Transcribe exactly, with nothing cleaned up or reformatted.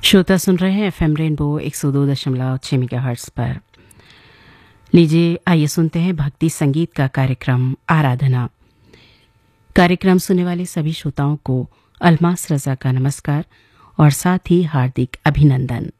श्रोता सुन रहे हैं एफएम रेनबो एक सौ दो दशमलव छह मेगाहर्ट्ज पर। लीजिए आइए सुनते हैं भक्ति संगीत का कार्यक्रम आराधना। कार्यक्रम सुनने वाले सभी श्रोताओं को अलमास रजा का नमस्कार और साथ ही हार्दिक अभिनंदन।